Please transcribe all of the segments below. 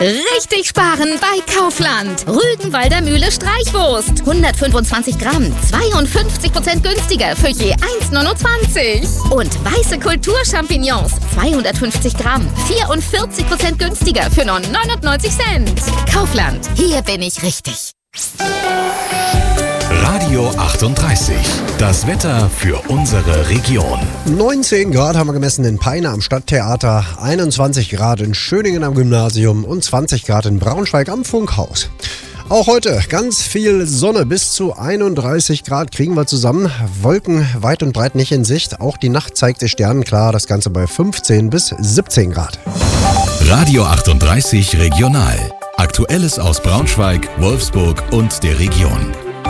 Richtig sparen bei Kaufland. Rügenwalder Mühle Streichwurst. 125 Gramm, 52% günstiger für je 1,29. Und weiße Kulturchampignons. 250 Gramm, 44% günstiger für nur 99 Cent. Kaufland, hier bin ich richtig. Radio 38, das Wetter für unsere Region. 19 Grad haben wir gemessen in Peine am Stadttheater, 21 Grad in Schöningen am Gymnasium und 20 Grad in Braunschweig am Funkhaus. Auch heute ganz viel Sonne, bis zu 31 Grad kriegen wir zusammen. Wolken weit und breit nicht in Sicht. Auch die Nacht zeigt sich sternenklar, das Ganze bei 15 bis 17 Grad. Radio 38 Regional. Aktuelles aus Braunschweig, Wolfsburg und der Region.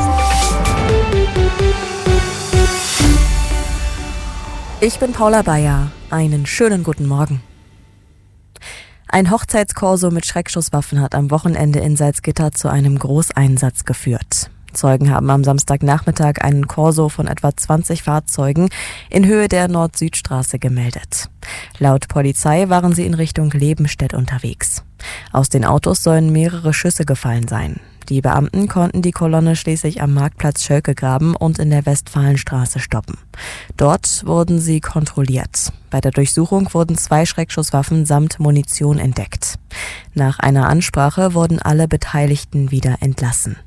Ich bin Paula Bayer. Einen schönen guten Morgen. Ein Hochzeitskorso mit Schreckschusswaffen hat am Wochenende in Salzgitter zu einem Großeinsatz geführt. Zeugen haben am Samstagnachmittag einen Korso von etwa 20 Fahrzeugen in Höhe der Nord-Süd-Straße gemeldet. Laut Polizei waren sie in Richtung Lebenstedt unterwegs. Aus den Autos sollen mehrere Schüsse gefallen sein. Die Beamten konnten die Kolonne schließlich am Marktplatz Schölkegraben und in der Westfalenstraße stoppen. Dort wurden sie kontrolliert. Bei der Durchsuchung wurden 2 Schreckschusswaffen samt Munition entdeckt. Nach einer Ansprache wurden alle Beteiligten wieder entlassen.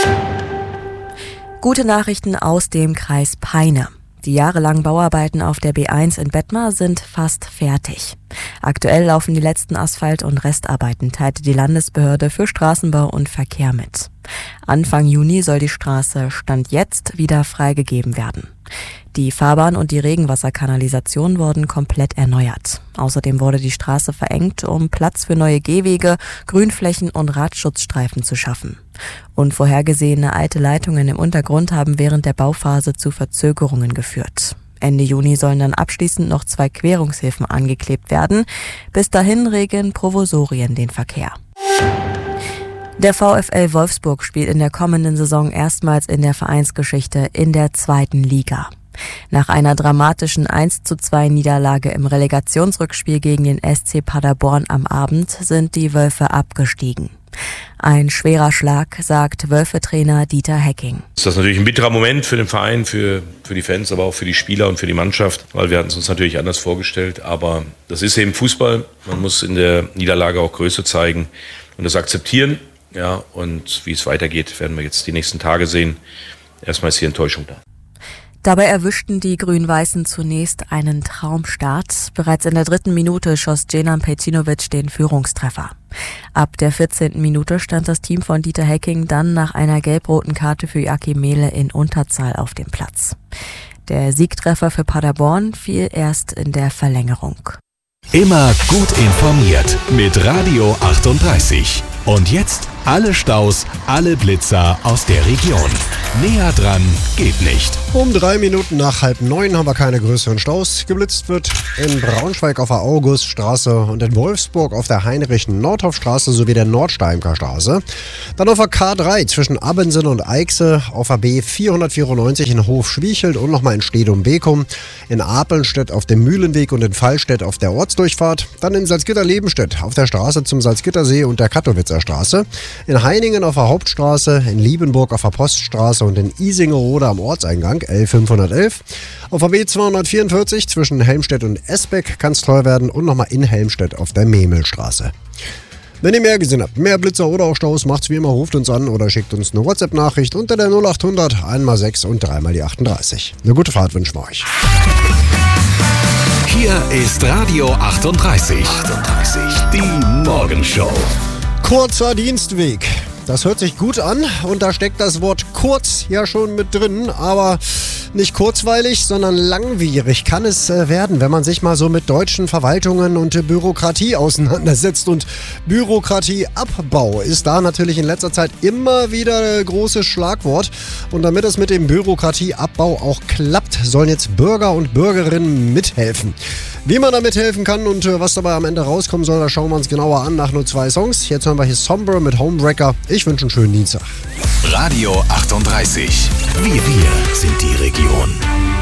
Gute Nachrichten aus dem Kreis Peine. Die jahrelangen Bauarbeiten auf der B1 in Bettmar sind fast fertig. Aktuell laufen die letzten Asphalt- und Restarbeiten, teilte die Landesbehörde für Straßenbau und Verkehr mit. Anfang Juni soll die Straße Stand jetzt wieder freigegeben werden. Die Fahrbahn und die Regenwasserkanalisation wurden komplett erneuert. Außerdem wurde die Straße verengt, um Platz für neue Gehwege, Grünflächen und Radschutzstreifen zu schaffen. Unvorhergesehene alte Leitungen im Untergrund haben während der Bauphase zu Verzögerungen geführt. Ende Juni sollen dann abschließend noch 2 Querungshilfen angeklebt werden. Bis dahin regeln Provisorien den Verkehr. Der VfL Wolfsburg spielt in der kommenden Saison erstmals in der Vereinsgeschichte in der 2. Liga. Nach einer dramatischen 1:2 Niederlage im Relegationsrückspiel gegen den SC Paderborn am Abend sind die Wölfe abgestiegen. Ein schwerer Schlag, sagt Wölfe-Trainer Dieter Hecking. Das ist natürlich ein bitterer Moment für den Verein, für die Fans, aber auch für die Spieler und für die Mannschaft, weil wir hatten es uns natürlich anders vorgestellt. Aber das ist eben Fußball. Man muss in der Niederlage auch Größe zeigen und das akzeptieren. Ja, und wie es weitergeht, werden wir jetzt die nächsten Tage sehen. Erstmal ist hier Enttäuschung da. Dabei erwischten die Grün-Weißen zunächst einen Traumstart. Bereits in der 3. Minute schoss Djenan Pejcinovic den Führungstreffer. Ab der 14. Minute stand das Team von Dieter Hecking dann nach einer gelb-roten Karte für Joachim Mehle in Unterzahl auf dem Platz. Der Siegtreffer für Paderborn fiel erst in der Verlängerung. Immer gut informiert mit Radio 38. Und jetzt alle Staus, alle Blitzer aus der Region. Näher dran geht nicht. Um 3 Minuten nach 8:30 haben wir keine größeren Staus. Geblitzt wird in Braunschweig auf der Auguststraße und in Wolfsburg auf der Heinrich-Nordhoff-Straße sowie der Nordsteimker Straße. Dann auf der K3 zwischen Abensen und Eichse, auf der B 494 in Hof-Schwiechelt und nochmal in Stedum-Beckum, in Apelnstedt auf dem Mühlenweg und in Fallstedt auf der Ortsdurchfahrt. Dann in Salzgitter-Lebenstedt auf der Straße zum Salzgittersee und der Kattowitzer Straße. In Heiningen auf der Hauptstraße, in Liebenburg auf der Poststraße und in Isingerode am Ortseingang L511. Auf der B244 zwischen Helmstedt und Esbeck kann es teuer werden und nochmal in Helmstedt auf der Memelstraße. Wenn ihr mehr gesehen habt, mehr Blitzer oder auch Staus, macht's wie immer, ruft uns an oder schickt uns eine WhatsApp-Nachricht unter der 0800 1x6 und 3x38. Eine gute Fahrt wünschen wir euch. Hier ist Radio 38. Die Morgenshow. Kurzer Dienstweg. Das hört sich gut an und da steckt das Wort kurz ja schon mit drin, aber nicht kurzweilig, sondern langwierig kann es werden, wenn man sich mal so mit deutschen Verwaltungen und Bürokratie auseinandersetzt. Und Bürokratieabbau ist da natürlich in letzter Zeit immer wieder ein großes Schlagwort. Und damit es mit dem Bürokratieabbau auch klappt, sollen jetzt Bürger und Bürgerinnen mithelfen. Wie man da mithelfen kann und was dabei am Ende rauskommen soll, da schauen wir uns genauer an nach nur 2 Songs. Jetzt hören wir hier Sombre mit Homewrecker. Ich wünsche einen schönen Dienstag. Radio 38. Wir sind die Region.